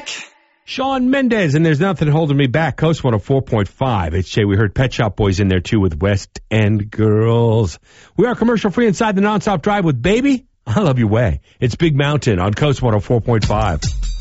back. Shawn Mendes, and there's nothing holding me back. Coast 104.5. It's Jay. We heard Pet Shop Boys in there, too, with West End Girls. We are commercial-free inside the Nonstop Drive with Baby, I Love Your Way. It's Big Mountain on Coast 104.5.